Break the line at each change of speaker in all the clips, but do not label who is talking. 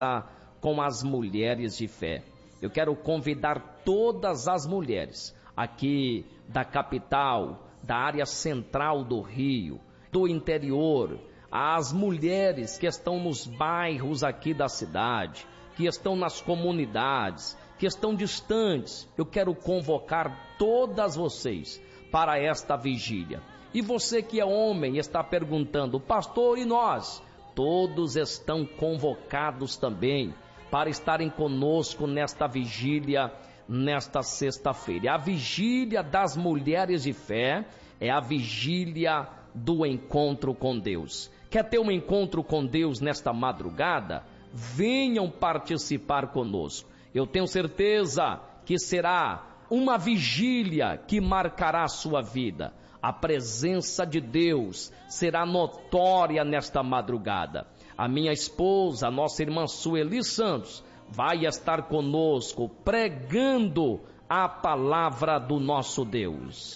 com as mulheres de fé. Eu quero convidar todas as mulheres aqui da capital, da área central do Rio, do interior, as mulheres que estão nos bairros aqui da cidade, que estão nas comunidades, que estão distantes. Eu quero convocar todas vocês para esta vigília. E você que é homem está perguntando: pastor, e nós? Todos estão convocados também para estarem conosco nesta vigília, nesta sexta-feira. A vigília das mulheres de fé é a vigília do encontro com Deus. Quer ter um encontro com Deus nesta madrugada? Venham participar conosco. Eu tenho certeza que será uma vigília que marcará a sua vida. A presença de Deus será notória nesta madrugada. A minha esposa, a nossa irmã Sueli Santos, vai estar conosco pregando a palavra do nosso Deus.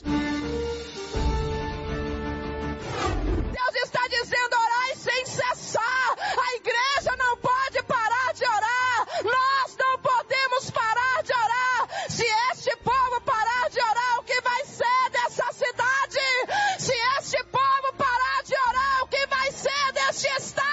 Deus está dizendo: orai sem cessar. A igreja não pode parar de orar. Nós não podemos parar de orar. Se este povo parar de orar, o que vai ser dessa cidade? Se este povo parar de orar, o que vai ser deste estado?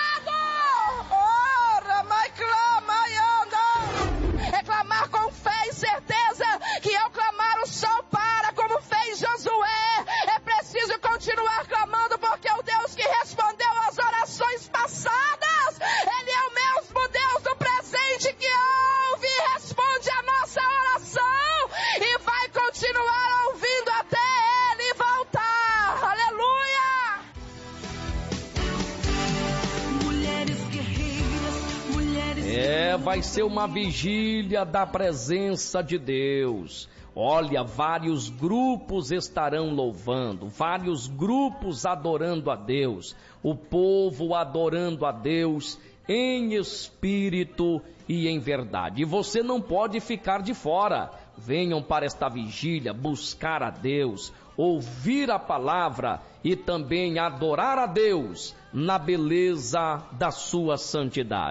É clamar com fé e certeza que ao clamar o sol para, como fez Josué. É preciso continuar clamando, porque o Deus que respondeu às orações passadas, Ele é o mesmo Deus do presente que ouve e responde a nossa oração e vai continuar ouvindo até Ele voltar. Aleluia!
Mulheres guerreiras, mulheres...
Vai ser uma vigília da presença de Deus. Olha, vários grupos estarão louvando, vários grupos adorando a Deus, o povo adorando a Deus em espírito e em verdade. E você não pode ficar de fora. Venham para esta vigília buscar a Deus, ouvir a palavra e também adorar a Deus na beleza da sua santidade.